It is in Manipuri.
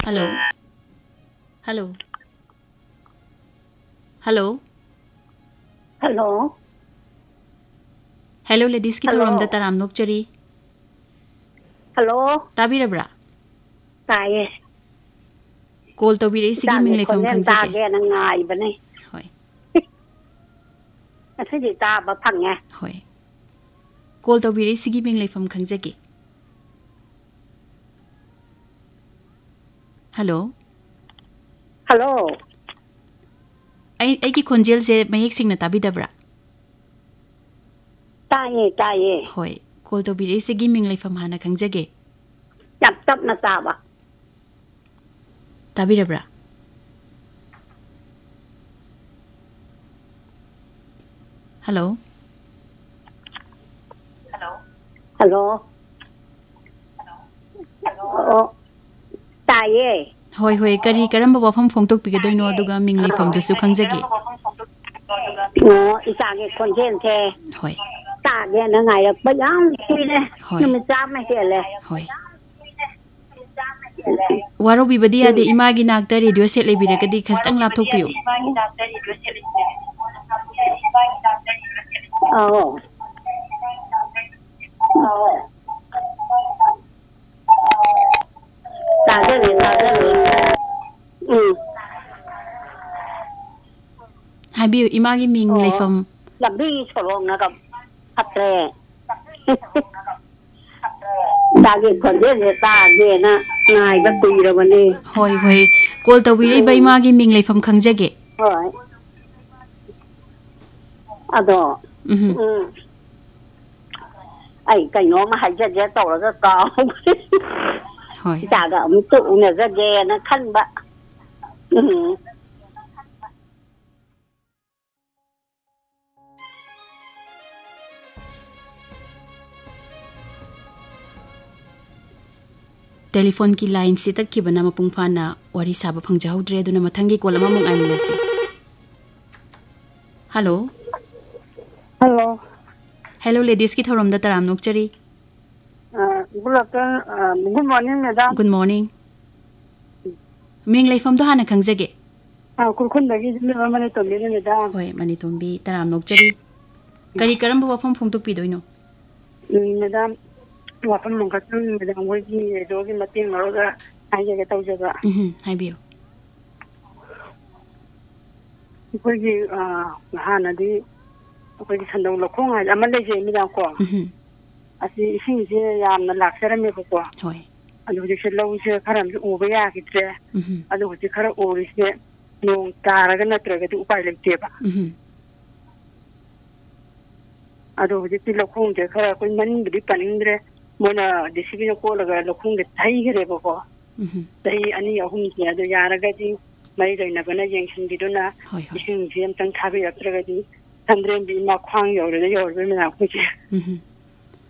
Hello. Hello. Hello. Hello. Hello ladies ki thorom da taram nok chari. Hello. Tabirabra. Taye. Call to bi sigi ming le pham khang ta ke. ge na ngai ba ni. Hoi. Sa ji ta ba phang nga. Hoi. Call to bi sigi ming le pham khang ke. Hello. Hello. Ai ki khonjel se mayek sing na tabidabra. Taye. Hoi. Call to bi sigi ming le pham hana khang ke. Chap na ta ba. Tabirabra. Hello. Hello. Oh. Taye. Hoi hoi kari karamba wafam phongtok pi gadoi no aduga ming le pham du su khang ke. Oh, isa ge kon jen the. Hoi. Ta ge na ngai ba yang ti le. Hoi. Ni ma cha ma he le. Hoi. Waro bi badi ade imagi nakta radio set le bire kadi khastang laptop piu. Oh. Ta ge le. Habiu imagi ming le pham. Lambi cholong na ka atre. Ta ge kon jen ta ge na ngai ba ti ra ba ni. Hoi hoi call to bi bai imagi ming le pham khang ke. Hoi. Ado. Ai cái nó mà hay dễ tàu là rất cao. Hoi. Chả cả ông tự này rất ghê nó khăn bạ. Telephone ki line si tak ki bana mapung phana wari saba phang jau dre duna mathangi kola ma mung ai mulasi. Hello. Hello. Hello ladies ki thorom da taram nok chari. Good morning madam. Good morning. Ming le pham do hana khang ke. Kun da gi me mane to me madam. Hoi mani tombi taram nok chari. Kari karam ba pham phong tok pi doino. Madam. Wapam mong ka tun madam wai gi do gi mating maro ga ai ga tau ja ga. Hai biu. Ko gi hana di ko gi sandong lo khong ai amal le je mi da ko. Asi ising je yam na lak sara me ko. Hoi. Adu ji se lo je kharam ju u ba ya ki tre. Adu ji khara o ri se nong tara ga na tre ga du upai le te ba. Adu ji ti lo khong je khara ko man bi paning dre mona disibi ko la ga lo khong de thai gre ba ko. Dai ani ahum ji adu yara ga ji mai dai na bana jeng sin gi do na. Ising je am tang tha ga ya tre ga ji Tandren bi ma khwang yo le yo be na ku ji.